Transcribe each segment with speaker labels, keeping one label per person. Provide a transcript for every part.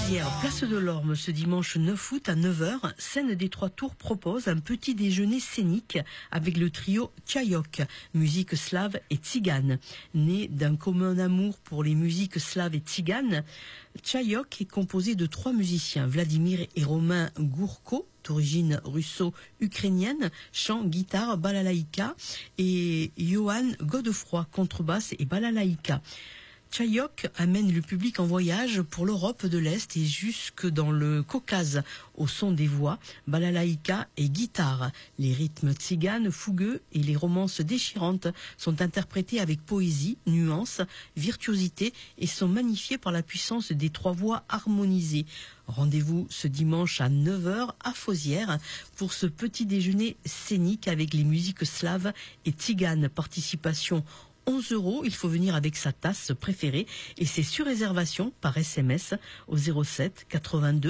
Speaker 1: Fosière, place de l'Orme, ce dimanche 9 août à 9 h, Scène des Trois Tours propose un petit déjeuner scénique avec le trio Tchaïok, musique slave et tzigane. Né d'un commun amour pour les musiques slaves et tziganes, Tchaïok est composé de 3 musiciens, Vladimir et Romain Gourko, d'origine russo-ukrainienne, chant, guitare, balalaïka, et Johan Godefroy, contrebasse et balalaïka. Tchaïok amène le public en voyage pour l'Europe de l'Est et jusque dans le Caucase, au son des voix, balalaïka et guitare. Les rythmes tziganes fougueux et les romances déchirantes sont interprétés avec poésie, nuance, virtuosité et sont magnifiés par la puissance des 3 voix harmonisées. Rendez-vous ce dimanche à 9 h à Fosière pour ce petit déjeuner scénique avec les musiques slaves et tziganes. Participation 11 €, il faut venir avec sa tasse préférée et c'est sur réservation par SMS au 07 82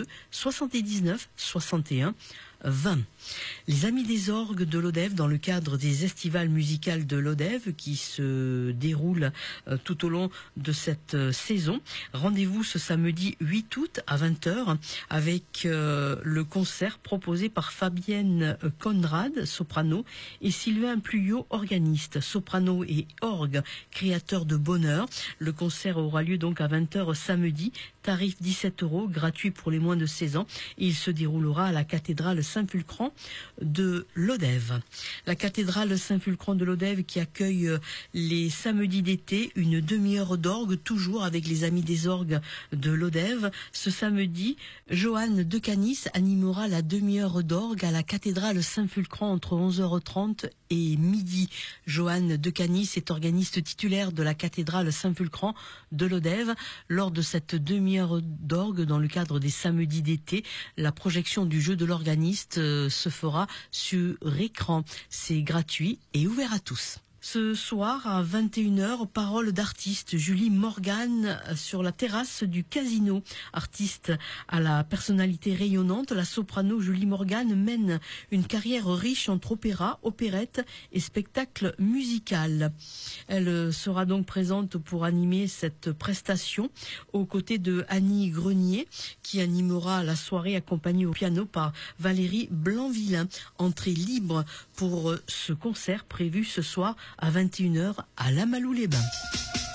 Speaker 1: 79 61 20. Les Amis des Orgues de Lodève, dans le cadre des estivales musicales de Lodève qui se déroulent tout au long de cette saison. Rendez-vous ce samedi 8 août à 20 h avec le concert proposé par Fabienne Conrad, soprano, et Sylvain Pluyot, organiste, soprano et orgue, créateur de bonheur. Le concert aura lieu donc à 20 h samedi, tarif 17 €, gratuit pour les moins de 16 ans, et il se déroulera à la cathédrale Saint-Fulcran de Lodève. La cathédrale Saint-Fulcran de Lodève qui accueille les samedis d'été une demi-heure d'orgue, toujours avec les Amis des Orgues de Lodève. Ce samedi, Johan Decanis animera la demi-heure d'orgue à la cathédrale Saint-Fulcran entre 11h30 et midi. Johan Decanis est organiste titulaire de la cathédrale Saint-Fulcran de Lodève. Lors de cette demi-heure d'orgue, dans le cadre des samedis d'été, la projection du jeu de l'organiste se fera sur écran. C'est gratuit et ouvert à tous. Ce soir, à 21 h, parole d'artiste Julie Morgan sur la terrasse du Casino. Artiste à la personnalité rayonnante, la soprano Julie Morgan mène une carrière riche entre opéra, opérette et spectacle musical. Elle sera donc présente pour animer cette prestation aux côtés de Annie Grenier qui animera la soirée accompagnée au piano par Valérie Blanvillain. Entrée libre pour ce concert prévu ce soir à 21 h à Lamalou-les-Bains.